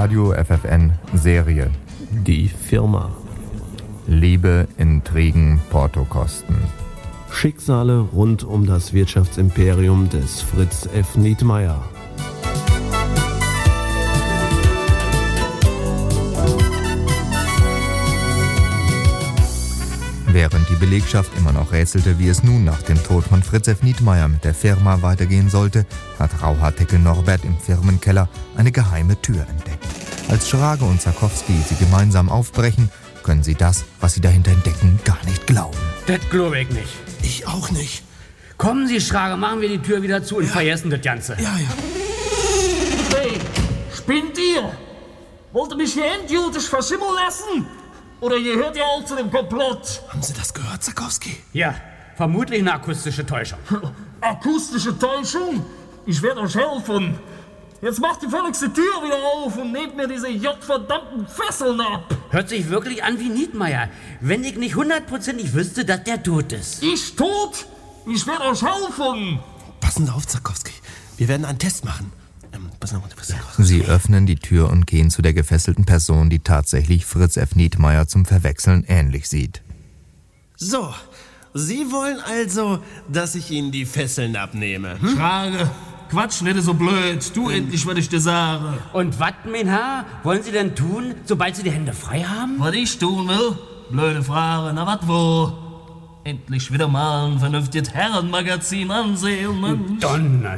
Radio FFN Serie. Die Firma. Liebe, Intrigen, Portokosten. Schicksale rund um das Wirtschaftsimperium des Fritz F. Nietmeyer. Während die Belegschaft immer noch rätselte, wie es nun nach dem Tod von Fritz F. Nietmeyer mit der Firma weitergehen sollte, hat Rauhaartickel Norbert im Firmenkeller eine geheime Tür entdeckt. Als Schrage und Sarkowski sie gemeinsam aufbrechen, können sie das, was sie dahinter entdecken, gar nicht glauben. Das glaube ich nicht. Ich auch nicht. Kommen Sie, Schrage, machen wir die Tür wieder zu und vergessen das Ganze. Ja. Hey, spinnt ihr? Wollt ihr mich hier endgültig verschimmeln lassen? Oder gehört ihr auch zu dem Komplott? Haben Sie das gehört, Sarkowski? Ja, vermutlich eine akustische Täuschung. Akustische Täuschung? Ich werde euch helfen. Jetzt macht die völligste Tür wieder auf und nehmt mir diese verdammten Fesseln ab. Hört sich wirklich an wie Nietmeyer. Wenn ich nicht 100%ig wüsste, dass der tot ist. Ich tot? Ich werde euch helfen. Passen Sie auf, Sarkowski. Wir werden einen Test machen. Passen Sie auf, Sie öffnen die Tür und gehen zu der gefesselten Person, die tatsächlich Fritz F. Nietmeyer zum Verwechseln ähnlich sieht. So, Sie wollen also, dass ich Ihnen die Fesseln abnehme? Schrage, Quatsch, nicht so blöd. Du endlich, was ich dir sage. Und was, mein Herr, wollen Sie denn tun, sobald Sie die Hände frei haben? Was ich tun will? Blöde Frage, na wat wo? Endlich wieder mal ein vernünftiges Herrenmagazin ansehen, Mensch. Donner.